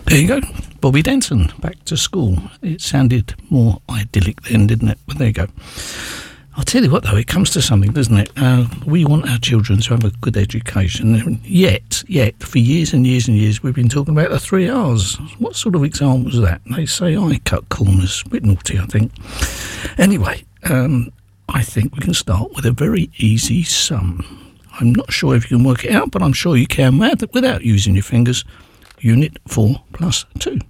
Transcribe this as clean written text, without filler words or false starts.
There you go. Bobby Denton, Back to School. It sounded more idyllic then, didn't it? But there you go. I'll tell you what, though, it comes to something, doesn't it? We want our children to have a good education. Yet, for years and years and years, we've been talking about the 3 R's. What sort of example was that? They say I cut corners. A bit naughty, I think. Anyway, I think we can start with a very easy sum. I'm not sure if you can work it out, but I'm sure you can without using your fingers. Unit 4 plus 2.